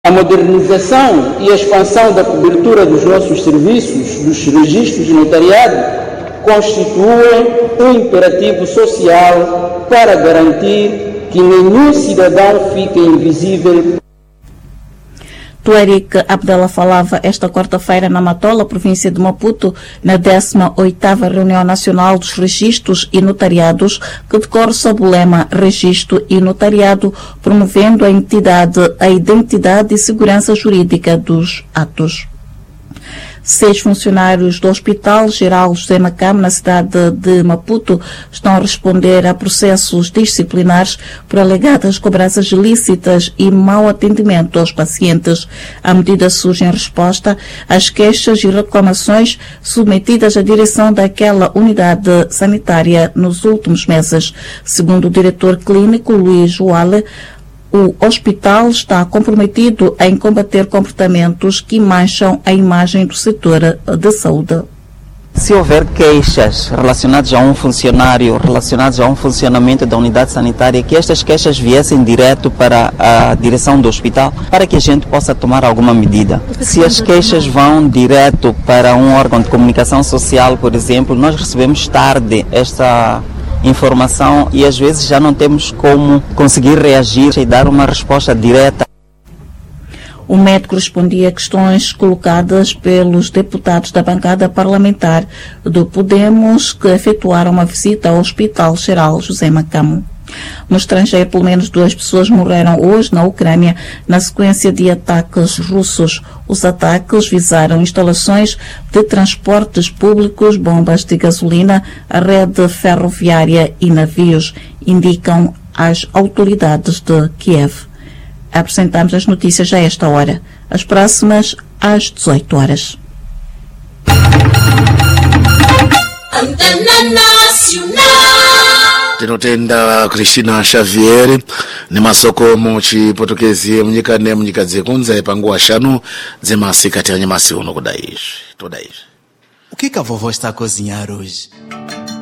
A modernização e a expansão da cobertura dos nossos serviços, dos registros de notariado, constituem um imperativo social para garantir que nenhum cidadão fique invisível. Tuarik Abdallah falava esta quarta-feira na Matola, província de Maputo, na 18ª Reunião Nacional dos Registros e Notariados, que decorre sob o lema Registro e Notariado, promovendo a identidade e segurança jurídica dos atos. 6 funcionários do Hospital Geral José Macamo, na cidade de Maputo, estão a responder a processos disciplinares por alegadas cobranças ilícitas e mau atendimento aos pacientes. A medida surge em resposta às queixas e reclamações submetidas à direção daquela unidade sanitária nos últimos meses. Segundo o diretor clínico Luís Joale, o hospital está comprometido em combater comportamentos que mancham a imagem do setor de saúde. Se houver queixas relacionadas a um funcionário, relacionadas a um funcionamento da unidade sanitária, que estas queixas viessem direto para a direção do hospital, para que a gente possa tomar alguma medida. Se as queixas vão direto para um órgão de comunicação social, por exemplo, nós recebemos tarde esta informação e às vezes já não temos como conseguir reagir e dar uma resposta direta. O médico respondia a questões colocadas pelos deputados da bancada parlamentar do Podemos, que efetuaram uma visita ao Hospital Geral José Macamo. No estrangeiro, pelo menos 2 pessoas morreram hoje na Ucrânia na sequência de ataques russos. Os ataques visaram instalações de transportes públicos, bombas de gasolina, a rede ferroviária e navios, indicam as autoridades de Kiev. Apresentamos as notícias a esta hora. As próximas às 18 horas. Antena Nacional. Tinotenda Cristina Xavier ni masoko muchipotokezia munyika dzekunza ipanguwa xanu dzemasikati anyamasi uno kudaishi. O que a vovó está a cozinhar hoje?